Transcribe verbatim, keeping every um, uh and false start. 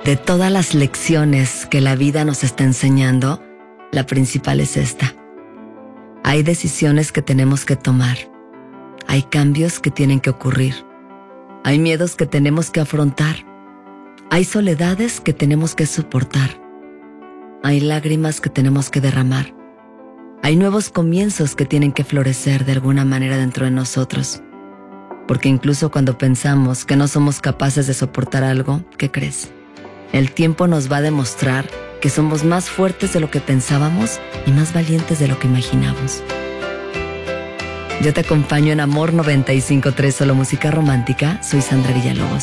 De todas las lecciones que la vida nos está enseñando, la principal es esta. Hay decisiones que tenemos que tomar. Hay cambios que tienen que ocurrir. Hay miedos que tenemos que afrontar. Hay soledades que tenemos que soportar. Hay lágrimas que tenemos que derramar. Hay nuevos comienzos que tienen que florecer de alguna manera dentro de nosotros. Porque incluso cuando pensamos que no somos capaces de soportar algo, ¿qué crees? El tiempo nos va a demostrar que somos más fuertes de lo que pensábamos y más valientes de lo que imaginamos. Yo te acompaño en Amor noventa y cinco punto tres, solo música romántica. Soy Sandra Villalobos.